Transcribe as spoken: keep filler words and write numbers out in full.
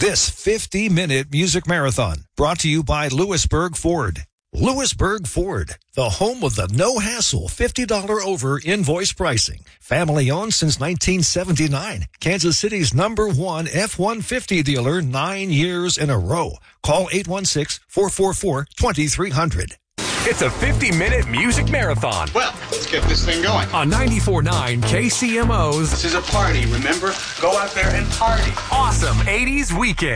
This fifty-minute music marathon brought to you by Lewisburg Ford. Lewisburg Ford, the home of the no-hassle fifty dollars over invoice pricing. Family-owned since nineteen seventy-nine. Kansas City's number one F one fifty dealer nine years in a row. Call eight one six, four four four, two three zero zero. It's a fifty-minute music marathon. Well, let's get this thing going. On ninety-four point nine K C M O's. This is a party, remember? Go out there and party. Awesome eighties Weekend.